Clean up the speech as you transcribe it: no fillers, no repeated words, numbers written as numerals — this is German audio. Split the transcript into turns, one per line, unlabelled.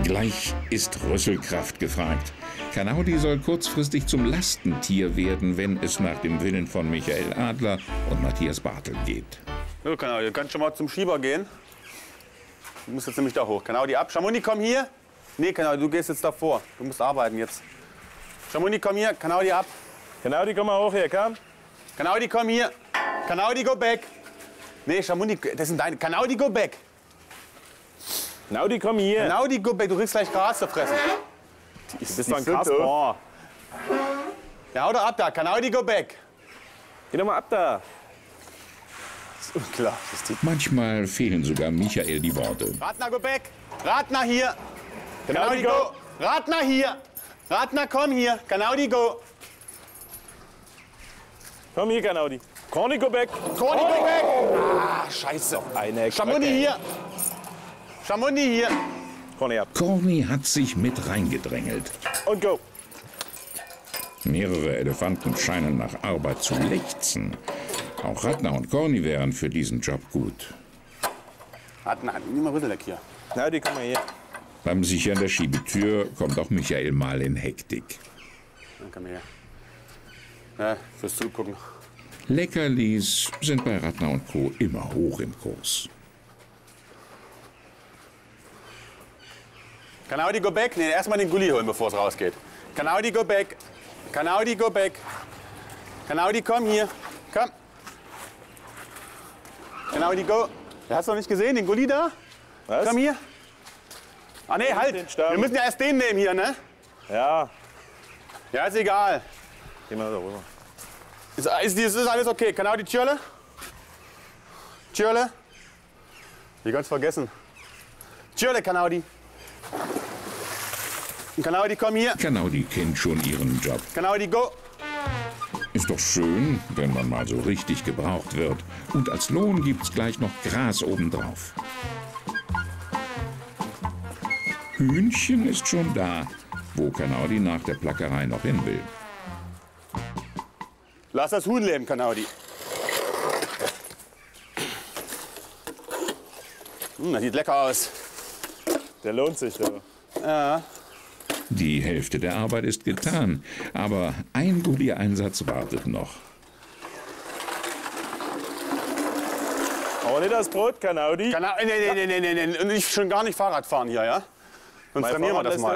Gleich ist Rüsselkraft gefragt. Kanaudi soll kurzfristig zum Lastentier werden, wenn es nach dem Willen von Michael Adler und Matthias Bartel geht.
So, Kanaudi, du kannst schon mal zum Schieber gehen. Du musst jetzt nämlich da hoch. Kanaudi ab. Chamonix, komm hier. Nee, Kanaudi, du gehst jetzt davor. Du musst arbeiten jetzt. Chamonix, komm hier. Kanaudi ab.
Kanaudi, komm mal hoch hier, komm.
Kanaudi, komm hier. Kanaudi, go back. Nee, Chamonix, das sind deine. Kanaudi, go back.
Kanaudi, komm hier.
Kanaudi, go back. Du kriegst gleich Gras zu fressen.
Du bist doch ein Grasbauer.
Ja, hau doch ab da. Kanaudi, go back.
Geh doch mal ab da.
Das ist unklar.
Manchmal fehlen sogar Michael die Worte.
Ratner, go back. Ratner hier.
Kanaudi, go.
Ratner hier. Ratner, komm hier. Kanaudi, go.
Komm hier, Kanaudi. Corny, go back.
Corny, go back. Ah, scheiße.
Eine
Chamonix hier. Chamonix hier.
Corny ab.
Corny hat sich mit reingedrängelt.
Und go.
Mehrere Elefanten scheinen nach Arbeit zu lechzen. Auch Ratner und Corny wären für diesen Job gut.
Ratner, nimm mal Rüsseleck hier.
Kanaudi, komm mal hier.
Beim Sichern der Schiebetür kommt auch Michael mal in Hektik.
Dann komm her. Ja, fürs Zugucken.
Leckerlis sind bei Ratner und Co. immer hoch im Kurs.
Kanaudi, go back. Nee, erstmal den Gulli holen, bevor es rausgeht. Kanaudi, go back. Kanaudi, go back. Kanaudi, komm hier. Komm. Kanaudi, go. Du hast noch nicht gesehen, den Gulli da?
Was?
Komm hier. Ah, nee, halt.
Den Stamm.
Wir müssen ja erst den nehmen hier, ne?
Ja.
Ja, ist egal.
Geh mal da rüber.
Ist alles okay? Kanaudi, Tschirle? Tschirle? Wie ganz vergessen. Tschirle, Kanaudi. Und Kanaudi, komm hier.
Kanaudi kennt schon ihren Job.
Kanaudi, go.
Ist doch schön, wenn man mal so richtig gebraucht wird. Und als Lohn gibt's gleich noch Gras obendrauf. Hühnchen ist schon da, wo Kanaudi nach der Plackerei noch hin will.
Lass das Huhn leben, Kanaudi. Das sieht lecker aus.
Der lohnt sich, der.
Ja.
Die Hälfte der Arbeit ist getan, aber ein Gulli-Einsatz wartet noch.
Aber nicht das Brot, Kanaudi.
Nee. Und ich schon gar nicht Fahrrad fahren hier, ja? Sonst
Mein
trainieren wir
Fahrrad
das
lässt
mal.